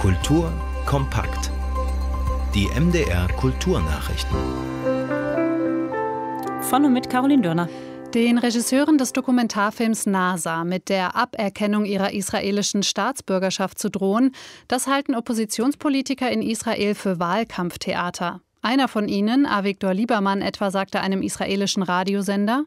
Kultur kompakt. Die MDR Kulturnachrichten. Von und mit Caroline Dörner. Den Regisseuren des Dokumentarfilms NASA mit der Aberkennung ihrer israelischen Staatsbürgerschaft zu drohen, das halten Oppositionspolitiker in Israel für Wahlkampftheater. Einer von ihnen, Avigdor Lieberman etwa, sagte einem israelischen Radiosender: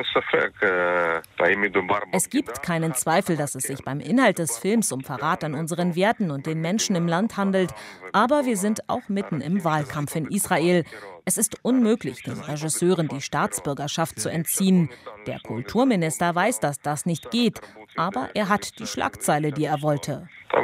Es gibt keinen Zweifel, dass es sich beim Inhalt des Films um Verrat an unseren Werten und den Menschen im Land handelt. Aber wir sind auch mitten im Wahlkampf in Israel. Es ist unmöglich, den Regisseuren die Staatsbürgerschaft zu entziehen. Der Kulturminister weiß, dass das nicht geht. Aber er hat die Schlagzeile, die er wollte.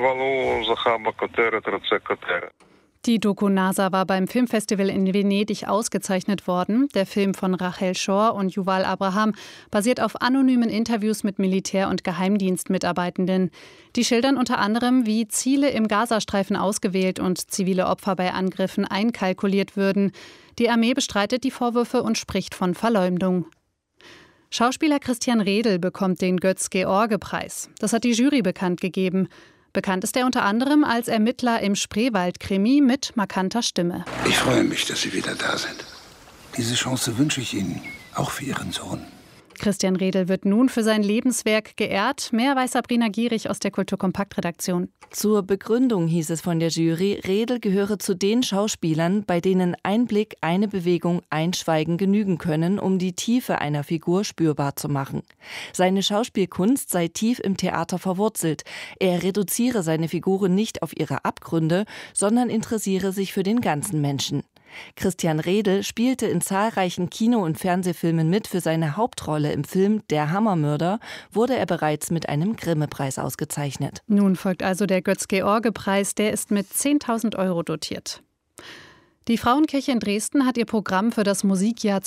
Die Doku NASA war beim Filmfestival in Venedig ausgezeichnet worden. Der Film von Rachel Schor und Yuval Abraham basiert auf anonymen Interviews mit Militär- und Geheimdienstmitarbeitenden. Die schildern unter anderem, wie Ziele im Gazastreifen ausgewählt und zivile Opfer bei Angriffen einkalkuliert würden. Die Armee bestreitet die Vorwürfe und spricht von Verleumdung. Schauspieler Christian Redl bekommt den Götz-George-Preis. Das hat die Jury bekannt gegeben. Bekannt ist er unter anderem als Ermittler im Spreewald-Krimi mit markanter Stimme. Ich freue mich, dass Sie wieder da sind. Diese Chance wünsche ich Ihnen, auch für Ihren Sohn. Christian Redl wird nun für sein Lebenswerk geehrt. Mehr weiß Sabrina Gierig aus der Kulturkompakt-Redaktion. Zur Begründung hieß es von der Jury, Redl gehöre zu den Schauspielern, bei denen ein Blick, eine Bewegung, ein Schweigen genügen können, um die Tiefe einer Figur spürbar zu machen. Seine Schauspielkunst sei tief im Theater verwurzelt. Er reduziere seine Figuren nicht auf ihre Abgründe, sondern interessiere sich für den ganzen Menschen. Christian Redl spielte in zahlreichen Kino- und Fernsehfilmen mit. Für seine Hauptrolle im Film Der Hammermörder wurde er bereits mit einem Grimme-Preis ausgezeichnet. Nun folgt also der Götz-George-Preis, der ist mit 10.000 € dotiert. Die Frauenkirche in Dresden hat ihr Programm für das Musikjahr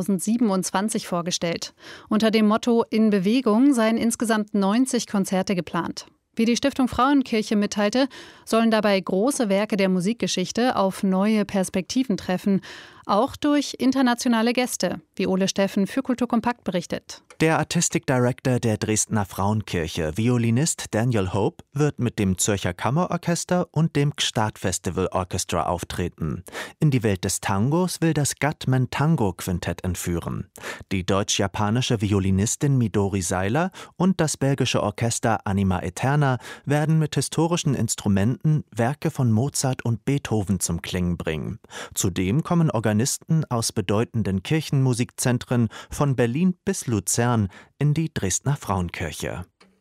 2027 vorgestellt. Unter dem Motto In Bewegung seien insgesamt 90 Konzerte geplant. Wie die Stiftung Frauenkirche mitteilte, sollen dabei große Werke der Musikgeschichte auf neue Perspektiven treffen, auch durch internationale Gäste, wie Ole Steffen für Kulturkompakt berichtet. Der Artistic Director der Dresdner Frauenkirche, Violinist Daniel Hope, wird mit dem Zürcher Kammerorchester und dem Gstaad Festival Orchestra auftreten. In die Welt des Tangos will das Gatman Tango Quintett entführen. Die deutsch-japanische Violinistin Midori Seiler und das belgische Orchester Anima Eterna werden mit historischen Instrumenten Werke von Mozart und Beethoven zum Klingen bringen. Zudem kommen Organisten aus bedeutenden Kirchenmusikzentren von Berlin bis Luzern in die Dresdner Frauenkirche.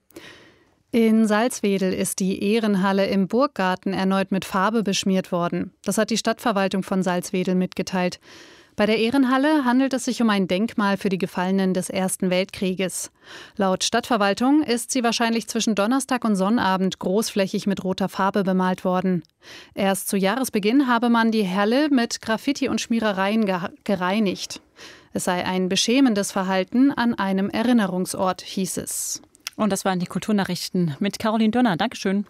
In Salzwedel ist die Ehrenhalle im Burggarten erneut mit Farbe beschmiert worden. Das hat die Stadtverwaltung von Salzwedel mitgeteilt. Bei der Ehrenhalle handelt es sich um ein Denkmal für die Gefallenen des Ersten Weltkrieges. Laut Stadtverwaltung ist sie wahrscheinlich zwischen Donnerstag und Sonnabend großflächig mit roter Farbe bemalt worden. Erst zu Jahresbeginn habe man die Halle mit Graffiti und Schmierereien gereinigt. Es sei ein beschämendes Verhalten an einem Erinnerungsort, hieß es. Und das waren die Kulturnachrichten mit Caroline Dörner. Dankeschön.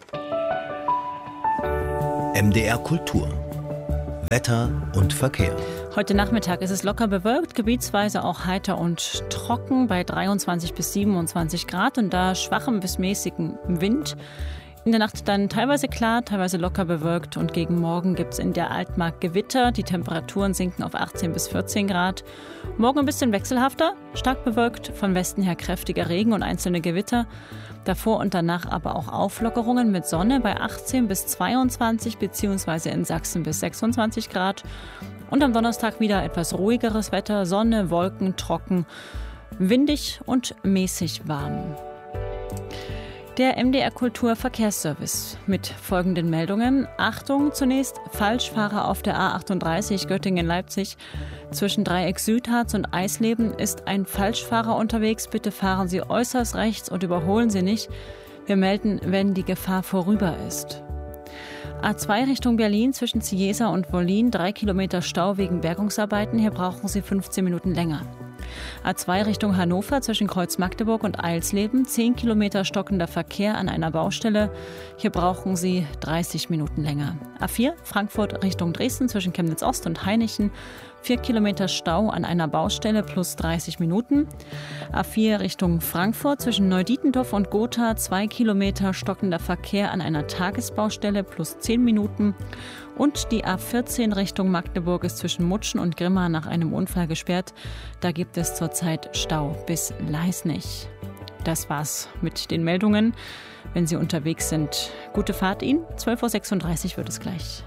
MDR Kultur. Wetter und Verkehr. Heute Nachmittag ist es locker bewölkt, gebietsweise auch heiter und trocken bei 23 bis 27 Grad und da schwachem bis mäßigem Wind. In der Nacht dann teilweise klar, teilweise locker bewölkt und gegen Morgen gibt es in der Altmark Gewitter. Die Temperaturen sinken auf 18 bis 14 Grad. Morgen ein bisschen wechselhafter, stark bewölkt, von Westen her kräftiger Regen und einzelne Gewitter. Davor und danach aber auch Auflockerungen mit Sonne bei 18 bis 22 bzw. in Sachsen bis 26 Grad. Und am Donnerstag wieder etwas ruhigeres Wetter, Sonne, Wolken, trocken, windig und mäßig warm. Der MDR Kultur Verkehrsservice mit folgenden Meldungen. Achtung, zunächst Falschfahrer auf der A38 Göttingen-Leipzig. Zwischen Dreieck Südharz und Eisleben ist ein Falschfahrer unterwegs. Bitte fahren Sie äußerst rechts und überholen Sie nicht. Wir melden, wenn die Gefahr vorüber ist. A2 Richtung Berlin zwischen Cieza und Wollin, 3 Kilometer Stau wegen Bergungsarbeiten. Hier brauchen Sie 15 Minuten länger. A2 Richtung Hannover zwischen Kreuz Magdeburg und Eilsleben, 10 Kilometer stockender Verkehr an einer Baustelle. Hier brauchen Sie 30 Minuten länger. A4 Frankfurt Richtung Dresden zwischen Chemnitz Ost und Hainichen, 4 Kilometer Stau an einer Baustelle plus 30 Minuten. A4 Richtung Frankfurt zwischen Neudietendorf und Gotha 2 Kilometer stockender Verkehr an einer Tagesbaustelle plus 10 Minuten. Und die A14 Richtung Magdeburg ist zwischen Mutschen und Grimma nach einem Unfall gesperrt. Da gibt es zurzeit Stau bis Leisnig. Das war's mit den Meldungen. Wenn Sie unterwegs sind, gute Fahrt Ihnen. 12.36 Uhr wird es gleich.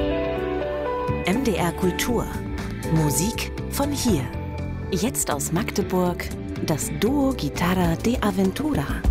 MDR Kultur. Musik von hier. Jetzt aus Magdeburg das Duo Guitarra de Aventura.